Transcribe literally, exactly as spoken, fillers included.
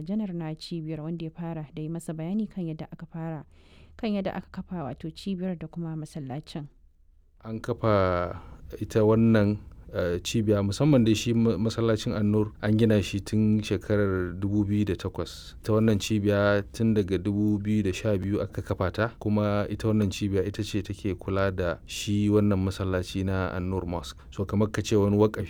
janar na cibiyar wanda ya fara da yi masa bayani kan yadda aka fara kan yadda aka kafa wato cibiyar da kuma masallacin. An kafa ita wannan uh, cibiya musamman da shi masallacin An-Nur an gina shi tun shekarar dubu biyu da takwas. Ta wannan cibiya tun daga dubu biyu da sha biyu aka kafa ta, kuma ita wannan cibiya ita ce take kula da shi wannan masallaci na An-Nur Mosque. So kamar ka ce wani wakafi